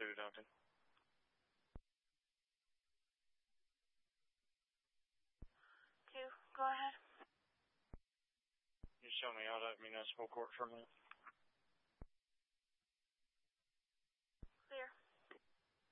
2, Duncan. Two, go ahead. You show me out at municipal court for a minute.